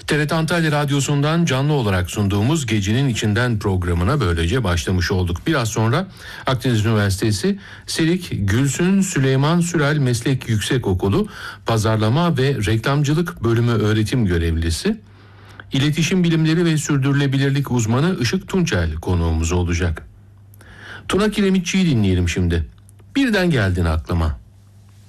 TRT Antalya Radyosu'ndan canlı olarak sunduğumuz Gecenin İçinden programına böylece başlamış olduk. Biraz sonra Akdeniz Üniversitesi Selik Gülsün Süleyman Sürel Meslek Yüksekokulu Pazarlama ve Reklamcılık Bölümü öğretim görevlisi, İletişim Bilimleri ve Sürdürülebilirlik uzmanı Işık Tunçel konuğumuz olacak. Tuna Kiremitçi'yi dinleyelim şimdi. Birden geldin aklıma.